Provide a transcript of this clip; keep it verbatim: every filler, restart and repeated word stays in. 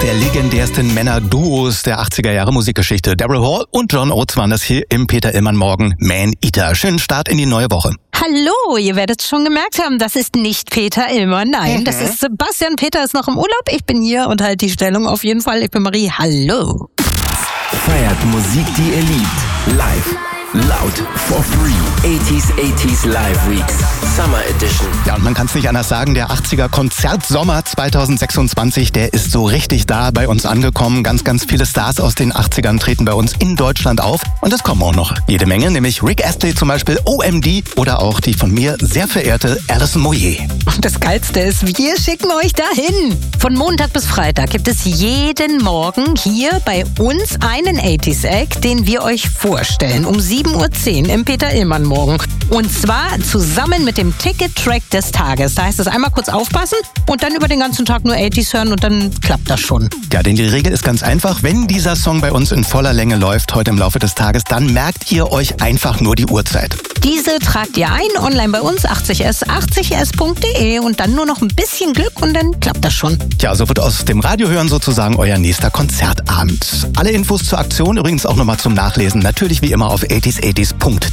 der legendärsten Männer-Duos der achtziger Jahre Musikgeschichte. Daryl Hall und John Oates waren das hier im Peter Illmann Morgen Man-Eater. Schönen Start in die neue Woche. Hallo, ihr werdet es schon gemerkt haben, das ist nicht Peter Illmann, nein, mhm. das ist Sebastian. Peter ist noch im Urlaub, ich bin hier und halte die Stellung auf jeden Fall. Ich bin Marie, hallo. Feiert Musik, die ihr liebt, live. Laut, for free. achtziger, achtziger Live Weeks, Summer Edition. Ja, und man kann es nicht anders sagen, der achtziger Konzertsommer zweitausendsechsundzwanzig, der ist so richtig da bei uns angekommen. Ganz, ganz viele Stars aus den achtzigern treten bei uns in Deutschland auf. Und es kommen auch noch jede Menge, nämlich Rick Astley zum Beispiel, O M D oder auch die von mir sehr verehrte Alison Moyet. Und das Geilste ist, wir schicken euch dahin. Von Montag bis Freitag gibt es jeden Morgen hier bei uns einen achtziger-Act, den wir euch vorstellen. Um sieben Uhr zehn im Peter Illmann Morgen. Und zwar zusammen mit dem Ticket-Track des Tages. Da heißt es einmal kurz aufpassen und dann über den ganzen Tag nur achtziger hören und dann klappt das schon. Ja, denn die Regel ist ganz einfach. Wenn dieser Song bei uns in voller Länge läuft heute im Laufe des Tages, dann merkt ihr euch einfach nur die Uhrzeit. Diese tragt ihr ein online bei uns, achtzig s, achtzig s punkt de und dann nur noch ein bisschen Glück und dann klappt das schon. Tja, so wird aus dem Radio hören sozusagen euer nächster Konzertabend. Alle Infos zur Aktion übrigens auch nochmal zum Nachlesen, natürlich wie immer auf achtziger achtziger punkt de.